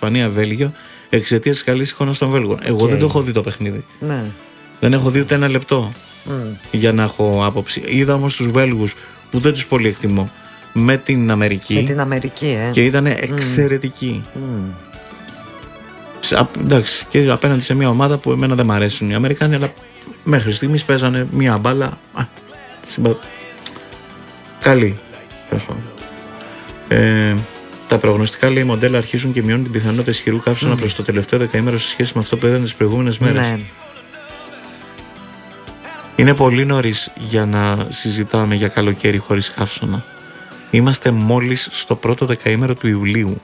Ισπανία-Βέλγιο εξαιτίας της καλής εικόνας των Βέλγων. Εγώ δεν το έχω δει το παιχνίδι. Ναι. Δεν έχω δει ούτε ένα λεπτό για να έχω άποψη. Είδα όμως τους Βέλγους που δεν τους πολύ εκτιμώ με την Αμερική. Με την Αμερική, και ήταν εξαιρετικοί. Εντάξει, και απέναντι σε μια ομάδα που εμένα δεν μ' αρέσουν οι Αμερικάνοι, αλλά μέχρι στιγμής παίζανε μια μπάλα καλή. Τα προγνωστικά, λέει, μοντέλα αρχίζουν και μειώνουν την πιθανότητα ισχυρού καύσωνα προς το τελευταίο δεκαήμερο σε σχέση με αυτό που είδαν τις προηγούμενες μέρες. Ναι. Είναι πολύ νωρίς για να συζητάμε για καλοκαίρι χωρίς καύσωνα. Είμαστε μόλις στο πρώτο δεκαήμερο του Ιουλίου.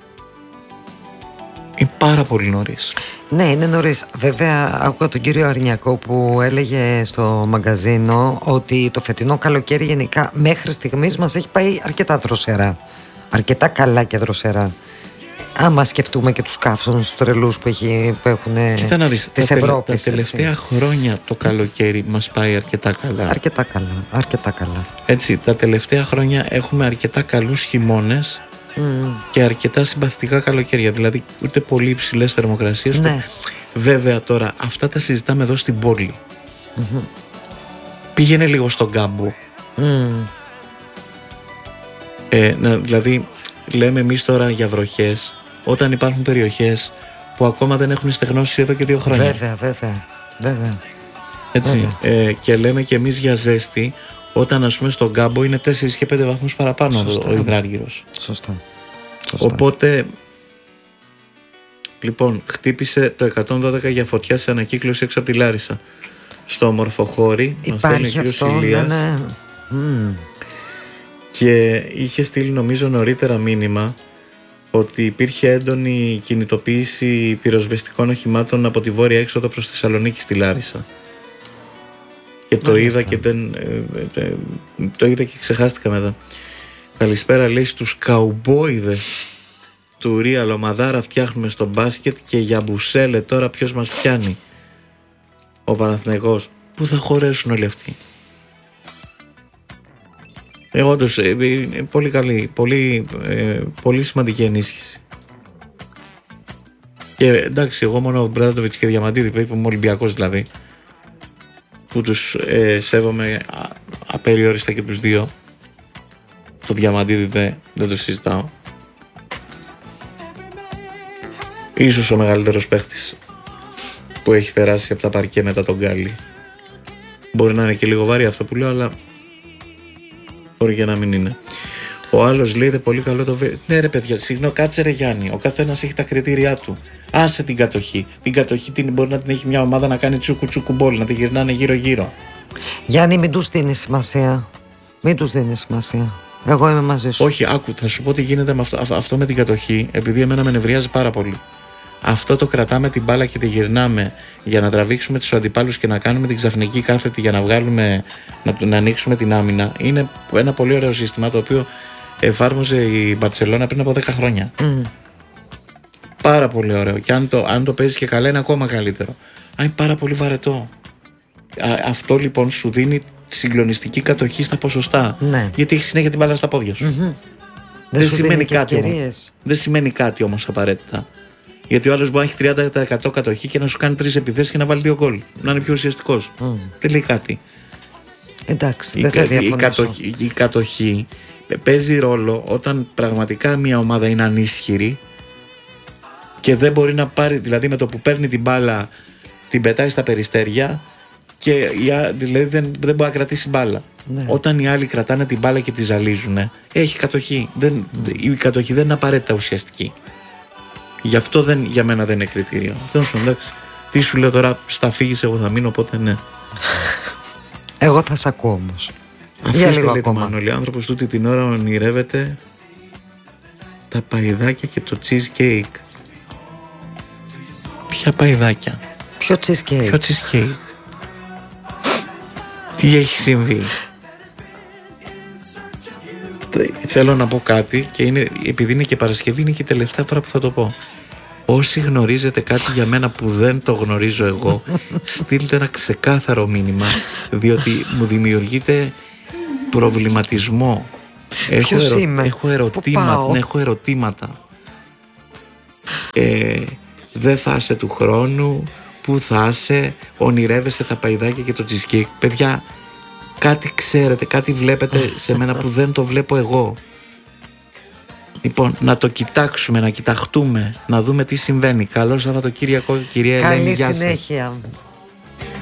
Είναι πάρα πολύ νωρίς. Ναι, είναι νωρίς. Βέβαια, άκουγα τον κύριο Αρνιακό που έλεγε στο μαγκαζίνο ότι το φετινό καλοκαίρι γενικά μέχρι στιγμής μας έχει πάει αρκετά δροσερά. Αρκετά καλά και δροσερά. Άμα σκεφτούμε και τους καύσωνες, τους τρελούς που έχουν της Ευρώπης. Τα τελευταία χρόνια το καλοκαίρι μας πάει αρκετά καλά. Αρκετά καλά. Έτσι, τα τελευταία χρόνια έχουμε αρκετά καλούς χειμώνες και αρκετά συμπαθητικά καλοκαίρια. Δηλαδή ούτε πολύ υψηλές θερμοκρασίες. Ναι. Βέβαια τώρα αυτά τα συζητάμε εδώ στην πόλη. Πήγαινε λίγο στον κάμπο. Δηλαδή λέμε εμείς τώρα για βροχές όταν υπάρχουν περιοχές που ακόμα δεν έχουν στεγνώσει εδώ και 2 χρόνια. Βέβαια. Έτσι. Και λέμε και εμείς για ζέστη όταν, ας πούμε, στον κάμπο είναι 4 και 5 βαθμούς παραπάνω ο υδράργυρος. Σωστά. Οπότε λοιπόν χτύπησε το 112 για φωτιά σε ανακύκλωση έξω από τη Λάρισα. Στο Ομορφοχώρι μας στέλνει ο κύριος Ηλίας. Ναι. Και είχε στείλει νομίζω νωρίτερα μήνυμα ότι υπήρχε έντονη κινητοποίηση πυροσβεστικών οχημάτων από τη βόρεια έξοδο προς Θεσσαλονίκη στη Λάρισα. Και το είδα και το είδα και ξεχάστηκα μετά. Καλησπέρα, λέει, στους καουμπόιδες του Ρία Λομαδάρα φτιάχνουμε στο μπάσκετ και για μπουσέλε τώρα ποιος μας πιάνει. Ο Παναθηναϊκός. Πού θα χωρέσουν όλοι αυτοί. Όντως, πολύ καλή, πολύ σημαντική ενίσχυση. Και εντάξει, εγώ μόνο ο Μπράντοβιτς και Διαμαντίδη, που είμαι Ολυμπιακός δηλαδή, που τους σέβομαι απεριόριστα και τους δύο. Το Διαμαντίδη δεν το συζητάω. Ίσως ο μεγαλύτερος παίχτης που έχει περάσει από τα παρκέ μετά τον Γκάλι. Μπορεί να είναι και λίγο βαρύ αυτό που λέω, αλλά μπορεί και να μην είναι. Ο άλλος λέει, πολύ καλό το βίντεο. Ναι ρε παιδιά, συγγνώμη, κάτσε ρε Γιάννη. Ο καθένας έχει τα κριτήριά του. Άσε την κατοχή. Την κατοχή μπορεί να την έχει μια ομάδα να κάνει τσούκου τσούκου μπόλ, να τη γυρνάνε γύρω-γύρω. Γιάννη, μην τους δίνει σημασία. Εγώ είμαι μαζί σου. Όχι, άκου, θα σου πω τι γίνεται με αυτό με την κατοχή, επειδή εμένα με νευριάζει πάρα πολύ. Αυτό το κρατάμε την μπάλα και τη γυρνάμε για να τραβήξουμε τους αντιπάλους και να κάνουμε την ξαφνική κάθετη για να βγάλουμε, να ανοίξουμε την άμυνα. Είναι ένα πολύ ωραίο σύστημα το οποίο εφάρμοζε η Μπαρτσελώνα πριν από 10 χρόνια. Πάρα πολύ ωραίο. Και αν το παίζεις και καλά είναι ακόμα καλύτερο. Είναι πάρα πολύ βαρετό. Αυτό λοιπόν σου δίνει συγκλονιστική κατοχή στα ποσοστά. Ναι. Γιατί έχει συνέχεια την μπάλα στα πόδια σου. Δεν σημαίνει κάτι όμως. Δεν σημαίνει κάτι όμως απαραίτητα. Γιατί ο άλλος μπορεί να έχει 30% κατοχή και να σου κάνει 3 επιθέσεις και να βάλει 2 γκολ. Να είναι πιο ουσιαστικός. Δεν λέει κάτι. Εντάξει, δεν θα διαφωνήσω. Η κατοχή παίζει ρόλο όταν πραγματικά μια ομάδα είναι ανίσχυρη και δεν μπορεί να πάρει, δηλαδή με το που παίρνει την μπάλα την πετάει στα περιστέρια και δηλαδή δεν μπορεί να κρατήσει μπάλα. Ναι. Όταν οι άλλοι κρατάνε την μπάλα και τη ζαλίζουν, έχει κατοχή. Η κατοχή δεν είναι απαραίτητα ουσιαστική. Γι' αυτό για μένα δεν είναι κριτήριο. Εντάξει. Τι σου λέω τώρα, στα φύγεις, εγώ θα μείνω, οπότε ναι. Εγώ θα σ' ακούω όμως. Για λίγο ακόμα. Ο Μανώλη, άνθρωπος τούτη την ώρα ονειρεύεται τα παϊδάκια και το cheesecake. Ποια παϊδάκια? Ποιο cheesecake? Τι έχει συμβεί? Θέλω να πω κάτι και επειδή είναι και Παρασκευή, είναι και η τελευταία φορά που θα το πω. Όσοι γνωρίζετε κάτι για μένα που δεν το γνωρίζω εγώ, στείλτε ένα ξεκάθαρο μήνυμα, διότι μου δημιουργείται προβληματισμό. Έχω ερωτήματα. δεν θα είσαι του χρόνου, πού θα είσαι, ονειρεύεσαι τα παϊδάκια και το cheesecake. Παιδιά, κάτι ξέρετε, κάτι βλέπετε σε μένα που δεν το βλέπω εγώ. Λοιπόν, να το κοιτάξουμε, να κοιταχτούμε, να δούμε τι συμβαίνει. Καλό Σαββατοκύριακο, κυρία Ελένη. Καλή συνέχεια.